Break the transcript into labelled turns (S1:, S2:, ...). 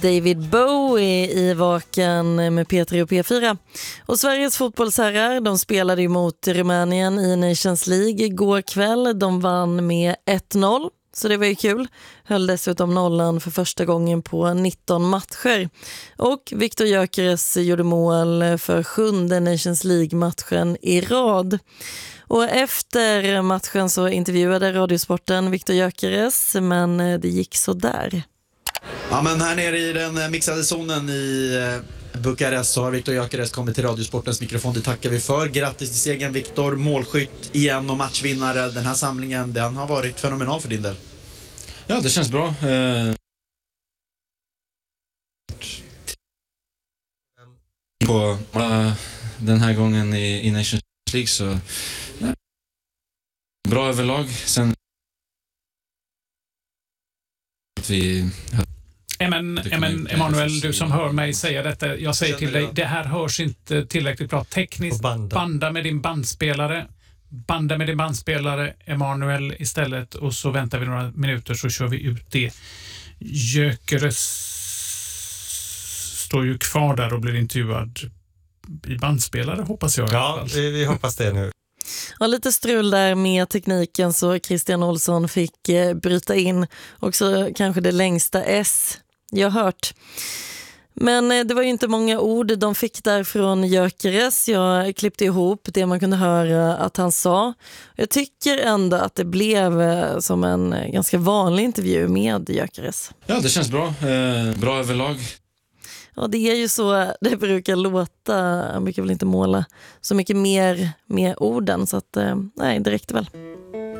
S1: David Bowie i Vaken med P3 och P4. Och Sveriges fotbollsherrar, de spelade ju mot Rumänien i Nations League igår kväll. De vann med 1-0, så det var ju kul. Höll dessutom nollan för första gången på 19 matcher. Och Viktor Gyökeres gjorde mål för 7:e Nations League-matchen i rad. Och efter matchen så intervjuade Radiosporten Viktor Gyökeres, men det gick så där.
S2: Ja, men här nere i den mixade zonen i Bukarest så har Viktor Gyökeres kommit till Radiosportens mikrofon. Det tackar vi för. Grattis till segern, Viktor. Målskytt igen och matchvinnare. Den här samlingen, den har varit fenomenal för din del.
S3: Ja, det känns bra. På den här gången i Nations League så bra överlag. Sen
S4: Emanuel, du som hör mig säga detta, jag säger till dig, det här hörs inte tillräckligt bra tekniskt. Banda med din bandspelare, Emanuel, istället, och så väntar vi några minuter så kör vi ut det. Gyökeres står ju kvar där och blir intervjuad i bandspelare, hoppas jag.
S5: Ja, vi hoppas det nu.
S1: Ja, lite strul där med tekniken, så Christian Olsson fick bryta in. Också kanske det längsta S jag hört. Men det var ju inte många ord de fick där från Gyökeres. Jag klippte ihop det man kunde höra att han sa. Jag tycker ändå att det blev som en ganska vanlig intervju med Gyökeres.
S3: Ja, det känns bra. Bra överlag.
S1: Ja, det är ju så det brukar låta. Han brukar väl inte måla så mycket mer med orden, så att nej, det räckte väl.